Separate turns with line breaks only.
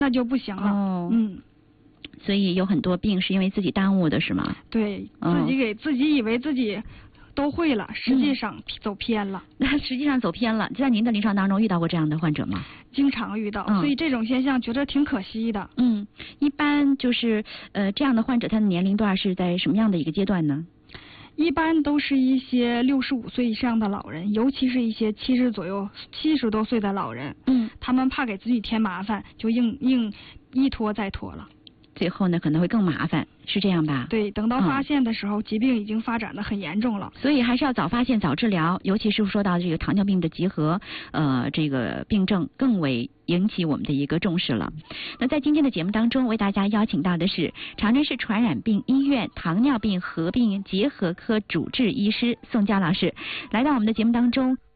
那就不行了。
哦，所以有很多病是因为自己耽误的，是吗？
对，自己以为自己都会了，实际上走偏了。
实际上走偏了。在您的临床当中遇到过这样的患者吗？
经常遇到，所以这种现象觉得挺可惜的。
一般就是这样的患者，他的年龄段是在什么样的一个阶段呢？
一般都是一些65岁以上的老人，尤其是一些70多岁的老人。他们怕给自己添麻烦，就硬一拖再拖了。
最后呢，可能会更麻烦，是这样吧？
对，等到发现的时候，疾病已经发展得很严重了。
所以还是要早发现、早治疗，尤其是说到这个糖尿病的结合，这个病症更为引起我们的一个重视了。那在今天的节目当中，为大家邀请到的是长春市传染病医院糖尿病合并结合科主治医师宋佳老师，来到我们的节目当中。